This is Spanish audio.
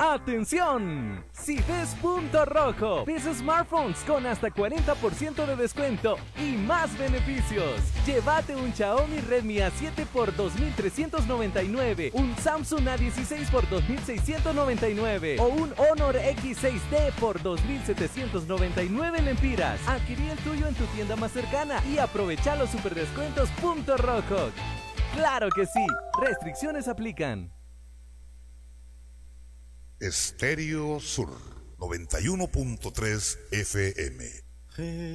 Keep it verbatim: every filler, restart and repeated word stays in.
¡Atención! Si ves punto rojo, ves smartphones con hasta cuarenta por ciento de descuento y más beneficios. Llévate un Xiaomi Redmi A siete por dos mil trescientos noventa y nueve, un Samsung A dieciséis por dos mil seiscientos noventa y nueve o un Honor X seis D por dos mil setecientos noventa y nueve lempiras. Adquirí el tuyo en tu tienda más cercana y aprovecha los super descuentos punto rojo. ¡Claro que sí! Restricciones aplican. Estéreo Sur noventa y uno punto tres F M.